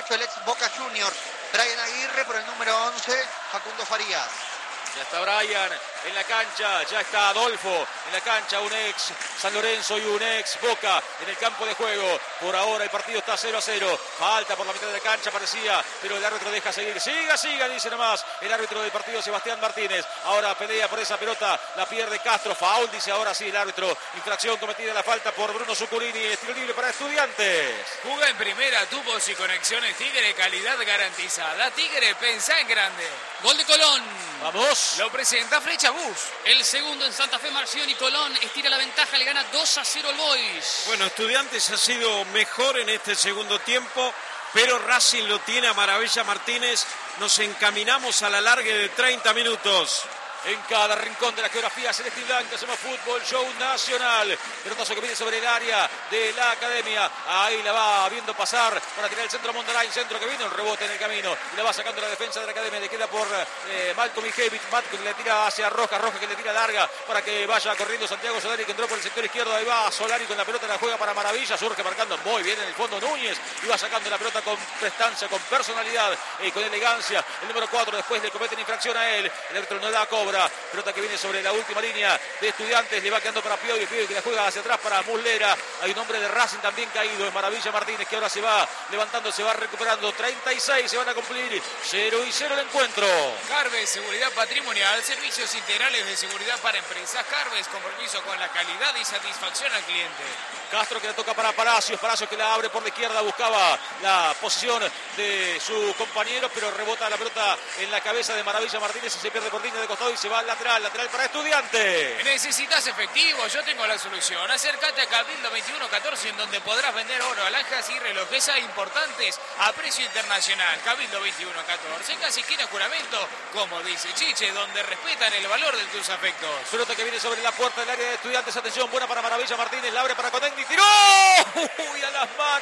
18, el ex Boca Juniors, Brian Aguirre. Por el número 11, Facundo Farías. Ya está Brian en la cancha, ya está Adolfo en la cancha, un ex San Lorenzo y un ex Boca en el campo de juego. Por ahora el partido está 0-0, falta por la mitad de la cancha parecía, pero el árbitro deja seguir. Siga, dice nomás el árbitro del partido, Sebastián Martínez. Ahora pelea por esa pelota, la pierde Castro, foul, dice ahora sí el árbitro. Infracción cometida, la falta por Bruno Zuccolini, estilo libre para Estudiantes. Juega en primera, tubos y conexiones Tigre, calidad garantizada. Tigre, pensá en grande. Gol de Colón. Vamos. Lo presenta Flecha Bus. El segundo en Santa Fe, Marción, y Colón estira la ventaja, le gana 2-0 el Boys. Bueno, Estudiantes ha sido mejor en este segundo tiempo, pero Racing lo tiene a Maravilla Martínez. Nos encaminamos a la largue de 30 minutos. En cada rincón de la geografía celeste y blanca hacemos fútbol show nacional. Pelotazo que viene sobre el área de la academia. Ahí la va viendo pasar para tirar el centro Mondarain. Centro que viene, un rebote en el camino. Y la va sacando la defensa de la academia. Le queda por Malcolm Mijevich. Malcolm le tira hacia Rojas. Rojas que le tira larga para que vaya corriendo Santiago Solari, que entró por el sector izquierdo. Ahí va Solari con la pelota, la juega para Maravilla. Surge marcando muy bien en el fondo Núñez. Y va sacando la pelota con prestancia, con personalidad y con elegancia. El número 4 después le cometen infracción a él. El árbitro no da cobra. Pelota que viene sobre la última línea de Estudiantes. Le va quedando para Piovi. Piovi que la juega hacia atrás para Muslera. Hay un hombre de Racing también caído. Es Maravilla Martínez, que ahora se va levantando, se va recuperando. 36 se van a cumplir. 0-0 el encuentro. Carves, seguridad patrimonial, servicios integrales de seguridad para empresas. Carves, compromiso con la calidad y satisfacción al cliente. Castro que la toca para Palacios. Palacios que la abre por la izquierda. Buscaba la posición de su compañero, pero rebota la pelota en la cabeza de Maravilla Martínez y se pierde por línea de costado y se va al lateral para Estudiantes. ¿Necesitas efectivo? Yo tengo la solución. Acércate a Cabildo 2114, en donde podrás vender oro, alhajas y relojes importantes a precio internacional. Cabildo 2114, casi esquina Juramento, como dice Chiche, donde respetan el valor de tus afectos. Pelota que viene sobre la puerta del área de Estudiantes. Atención, buena para Maravilla Martínez. La abre para Conegni. ¡Tiró! ¡Uy! A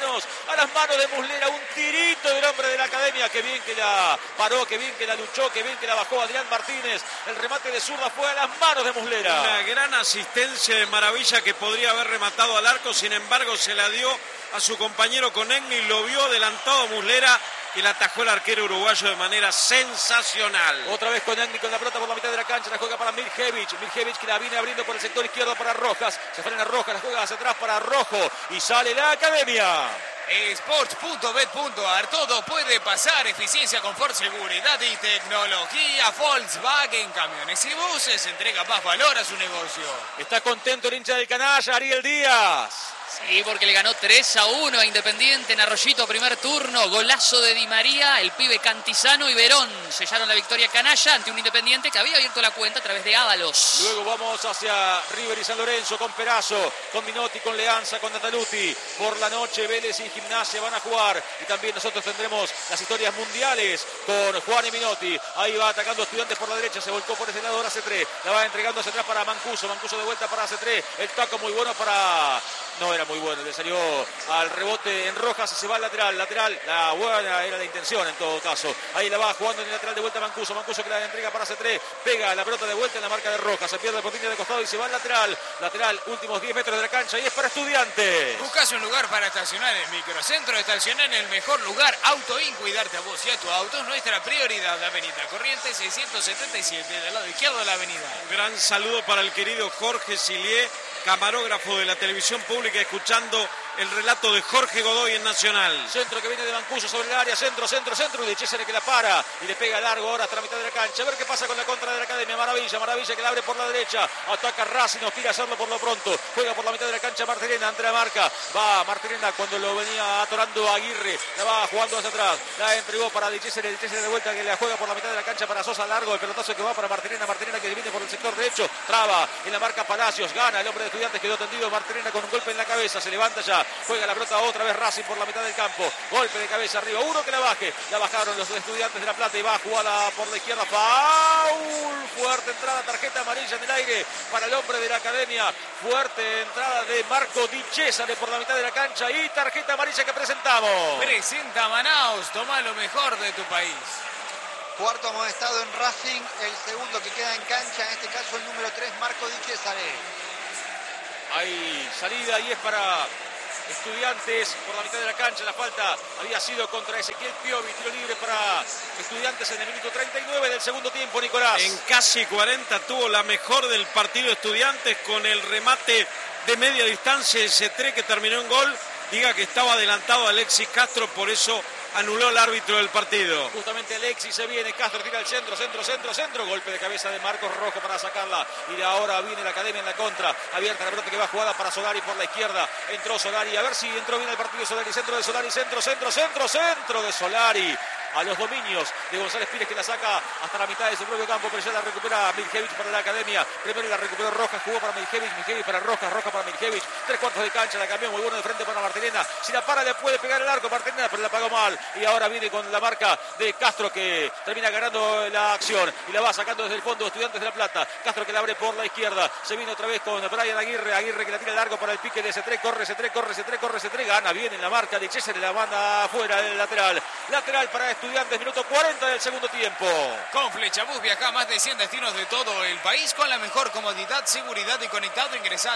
las manos de Muslera. Un tirito del hombre de la academia. Qué bien que la paró, qué bien que la luchó, qué bien que la bajó Adrián Martínez. El remate de zurda fue a las manos de Muslera. Una gran asistencia de Maravilla que podría haber rematado al arco. Sin embargo, se la dio a su compañero Conegni. Lo vio adelantado Muslera, que la atajó el arquero uruguayo de manera sensacional. Otra vez Conegni con la pelota por la mitad de la cancha, la juega para Mijevich. Mijevich que la viene abriendo por el sector izquierdo para Rojas. Se frena Rojas, la juega hacia atrás para Rojo y sale la academia. Sports.bet.ar, todo puede pasar. Eficiencia, confort, seguridad y tecnología. Volkswagen Camiones y Buses entrega más valor a su negocio. Está contento el hincha del canalla, Ariel Díaz. Sí, porque le ganó 3-1 a Independiente en Arroyito, primer turno. Golazo de Di María, el pibe Cantizano y Verón sellaron la victoria canalla ante un Independiente que había abierto la cuenta a través de Ábalos. Luego vamos hacia River y San Lorenzo con Perazo, con Minotti, con Leanza, con Nataluti. Por la noche Vélez y Gimnasia van a jugar. Y también nosotros tendremos las historias mundiales con Juan y Minotti. Ahí va atacando Estudiantes por la derecha, se volcó por ese lado ahora C3. La va entregando hacia atrás para Mancuso. Mancuso de vuelta para C3. El taco muy bueno para... No era muy bueno, le salió al rebote en Rojas, se va al lateral, la buena era la intención en todo caso. Ahí la va jugando en el lateral de vuelta Mancuso que la entrega para C3, pega la pelota de vuelta en la marca de Rojas, se pierde por línea de costado y se va al lateral, últimos 10 metros de la cancha y es para Estudiantes. Buscas un lugar para estacionar en Microcentro, estacionar en el mejor lugar, Auto In, cuidarte a vos y a tu auto es nuestra prioridad. La avenida Corrientes 677, del lado izquierdo de la avenida. Un gran saludo para el querido Jorge Silié, camarógrafo de la televisión pública, escuchando el relato de Jorge Godoy en Nacional. Centro que viene de Mancuso sobre el área, centro, y de César que la para y le pega largo ahora hasta la mitad de la cancha. A ver qué pasa con la contra de la academia. Maravilla que la abre por la derecha, ataca Racing, nos quiere hacerlo por lo pronto, juega por la mitad de la cancha Martirena, ante la marca, va Martirena cuando lo venía atorando Aguirre, la va jugando hacia atrás, la entregó para de César de vuelta que la juega por la mitad de la cancha para Sosa, largo el pelotazo que va para Martirena que viene por el sector derecho, traba en la marca Palacios, gana el hombre de Estudiantes, quedó tendido Martirena con un golpe en la cabeza, se levanta ya, juega la pelota otra vez Racing por la mitad del campo, golpe de cabeza arriba, uno que la baje, la bajaron los Estudiantes de La Plata y va jugada por la izquierda, foul, fuerte entrada, tarjeta amarilla en el aire para el hombre de la academia, fuerte entrada de Marco Di Cesare por la mitad de la cancha y tarjeta amarilla que presentamos. Presenta Manaus, toma lo mejor de tu país. Cuarto amonestado en Racing, el segundo que queda en cancha, en este caso el número 3, Marco Di Cesare. Hay salida y es para Estudiantes por la mitad de la cancha. La falta había sido contra Ezequiel Piovi. Tiro libre para Estudiantes en el minuto 39 del segundo tiempo, Nicolás. En casi 40 tuvo la mejor del partido Estudiantes con el remate de media distancia. Ese 3 que terminó en gol. Diga que estaba adelantado Alexis Castro, por eso anuló el árbitro del partido. Justamente Alexis se viene, Castro tira al centro, golpe de cabeza de Marcos Rojo para sacarla, y de ahora viene la Academia en la contra, abierta la pelota que va jugada para Solari por la izquierda, entró Solari, a ver si entró bien el partido Solari, centro de Solari, centro de Solari, a los dominios de González Pires, que la saca hasta la mitad de su propio campo, pero ya la recupera Miljevich para la Academia. Primero la recuperó Rojas, jugó para Miljevich para Rojas, Rojas para Miljevich, 3/4 de cancha, la cambió muy bueno de frente para Martinena, si la para le puede pegar el arco Martinena, pero la pagó mal, y ahora viene con la marca de Castro, que termina ganando la acción y la va sacando desde el fondo Estudiantes de La Plata. Castro que la abre por la izquierda, se viene otra vez con Brian Aguirre que la tira largo para el pique de C3, corre C3, gana bien en la marca de César y la manda afuera del lateral para Estudiantes, minuto 40 del segundo tiempo. Con Flechabús viaja a más de 100 destinos de todo el país con la mejor comodidad, seguridad y conectado. Ingresa a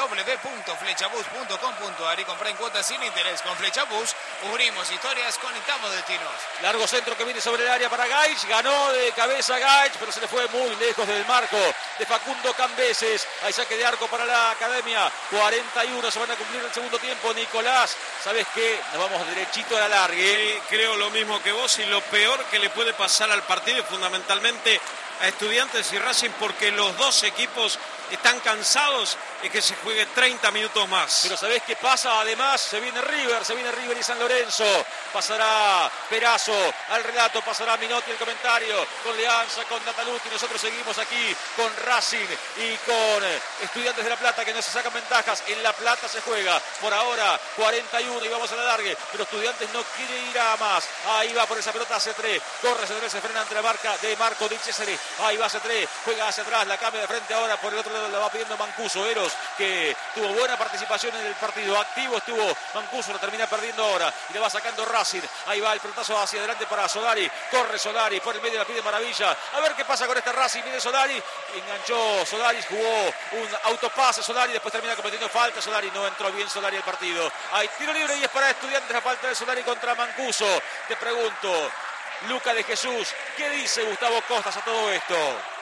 www.flechabús.com.ar y compra en cuotas sin interés. Con Flechabús unimos historias, conectamos destinos. Largo centro que viene sobre el área para Gaich, ganó de cabeza Gaich, pero se le fue muy lejos del marco de Facundo Cambeses. Hay saque de arco para la Academia, 41 se van a cumplir el segundo tiempo. Nicolás, ¿sabes qué? Nos vamos derechito a la largue. Sí, creo lo mismo que vos, y lo peor que le puede pasar al partido, fundamentalmente a Estudiantes y Racing, porque los dos equipos están cansados, es que se juegue 30 minutos más. Pero ¿sabés qué pasa? Además, se viene River y San Lorenzo. Pasará Perazo al relato, pasará Minotti el comentario, con Leanza, con Nataluti. Nosotros seguimos aquí con Racing y con Estudiantes de La Plata, que no se sacan ventajas. En La Plata se juega por ahora 41 y vamos a la largue, pero Estudiantes no quiere ir a más. Ahí va por esa pelota C3, corre C3, se frena ante la marca de Marco Di Cesare. Ahí va C3, juega hacia atrás, la cambia de frente ahora, por el otro lado la va pidiendo Mancuso. Eros, que tuvo buena participación en el partido, activo estuvo Mancuso, lo termina perdiendo ahora y le va sacando Racing. Ahí va el pelotazo hacia adelante para Solari, corre Solari, por el medio la pide Maravilla, a ver qué pasa con esta Racing. Viene Solari, enganchó Solari, jugó un autopase Solari, después termina cometiendo falta Solari, no entró bien Solari al partido. Hay tiro libre y es para Estudiantes, la falta de Solari contra Mancuso. Te pregunto, Luca de Jesús, ¿qué dice Gustavo Costas a todo esto?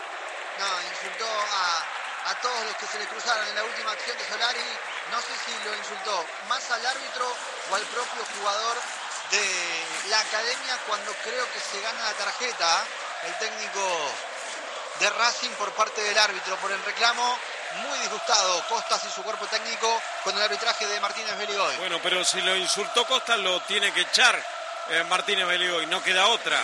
No, insultó a todos los que se le cruzaron en la última acción de Solari. No sé si lo insultó más al árbitro o al propio jugador de la Academia, cuando creo que se gana la tarjeta el técnico de Racing por parte del árbitro por el reclamo. Muy disgustado Costas y su cuerpo técnico con el arbitraje de Martínez Beligoy. Bueno, pero si lo insultó Costas, lo tiene que echar Martínez Beligoy, no queda otra.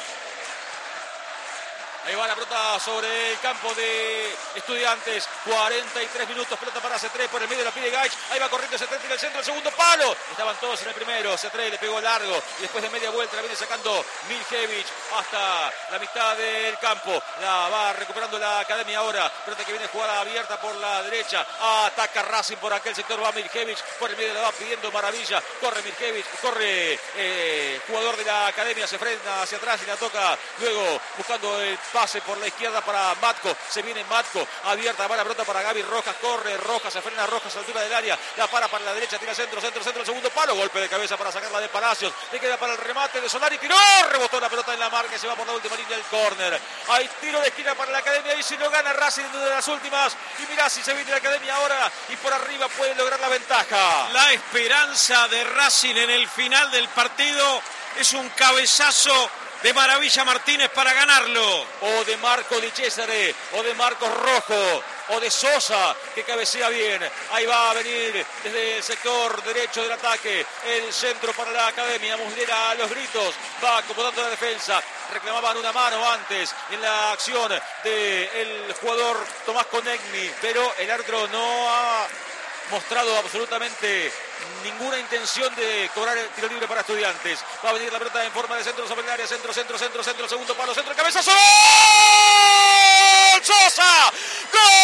Ahí va la pelota sobre el campo de Estudiantes. 43 minutos, pelota para C3 por el medio, la pide Gaich. Ahí va corriendo C3, tira el centro, el segundo palo. Estaban todos en el primero. C3 le pegó largo y después de media vuelta la viene sacando Miljevich hasta la mitad del campo. La va recuperando la Academia ahora. Pelota que viene jugada abierta por la derecha. Ataca Racing por aquel sector. Va Miljevich por el medio, la va pidiendo Maravilla. Corre Miljevich, corre jugador de la Academia. Se frena hacia atrás y la toca luego buscando el pase por la izquierda para Matco. Se viene Matco, abierta, va la pelota para Gaby Rojas, corre Rojas, se frena Rojas a altura del área, la para la derecha, tira centro, el segundo palo, golpe de cabeza para sacarla de Palacios, le queda para el remate de Solari, tiró, rebotó la pelota en la marca y se va por la última línea del córner. Hay tiro de esquina para la Academia y si lo gana Racing en una de las últimas, y mirá si se viene la Academia ahora y por arriba puede lograr la ventaja. La esperanza de Racing en el final del partido es un cabezazo de Maravilla Martínez para ganarlo. O de Marco Di Cesare, o de Marcos Rojo, o de Sosa, que cabecea bien. Ahí va a venir desde el sector derecho del ataque el centro para la Academia. Muslera a los gritos, va acomodando la defensa. Reclamaban una mano antes en la acción del jugador Tomás Conegni, pero el árbitro no ha mostrado absolutamente ninguna intención de cobrar el tiro libre para Estudiantes. Va a venir la pelota en forma de centro sobre el área, centro, segundo palo, centro, cabezazo. ¡Gol! ¡Sosa! ¡Gol!